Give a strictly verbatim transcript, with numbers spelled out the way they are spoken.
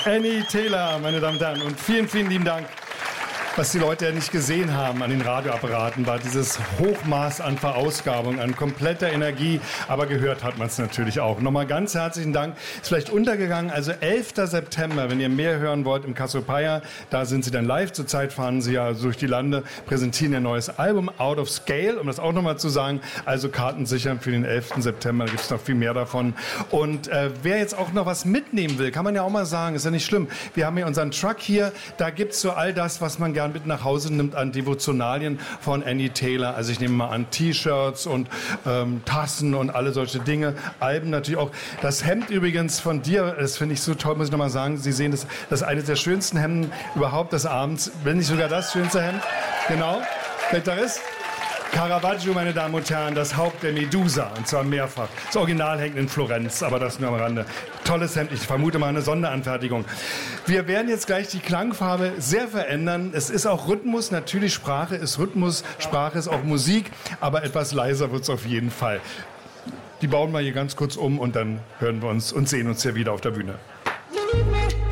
Annie Taylor, meine Damen und Herren. Und vielen, vielen lieben Dank. Was die Leute ja nicht gesehen haben an den Radioapparaten, war dieses Hochmaß an Verausgabung, an kompletter Energie. Aber gehört hat man es natürlich auch. Nochmal ganz herzlichen Dank. Ist vielleicht untergegangen. Also elfter September, wenn ihr mehr hören wollt im Cassiopeia, da sind sie dann live. Zurzeit fahren sie ja durch die Lande, präsentieren ihr neues Album Out of Scale, um das auch nochmal zu sagen. Also Karten sichern für den elften September. Da gibt es noch viel mehr davon. Und äh, wer jetzt auch noch was mitnehmen will, kann man ja auch mal sagen, ist ja nicht schlimm. Wir haben hier unseren Truck hier. Da gibt es so all das, was man gerne mit nach Hause nimmt an Devotionalien von Annie Taylor. Also ich nehme mal an T-Shirts und ähm, Tassen und alle solche Dinge. Alben natürlich auch. Das Hemd übrigens von dir, das finde ich so toll, muss ich nochmal sagen. Sie sehen, das, das ist eines der schönsten Hemden überhaupt des Abends. Wenn nicht sogar das schönste Hemd. Genau. Gitarrist. Caravaggio, meine Damen und Herren, das Haupt der Medusa, und zwar mehrfach. Das Original hängt in Florenz, aber das nur am Rande. Tolles Hemd, ich vermute mal eine Sonderanfertigung. Wir werden jetzt gleich die Klangfarbe sehr verändern. Es ist auch Rhythmus, natürlich Sprache ist Rhythmus, Sprache ist auch Musik, aber etwas leiser wird es auf jeden Fall. Die bauen wir hier ganz kurz um und dann hören wir uns und sehen uns hier wieder auf der Bühne.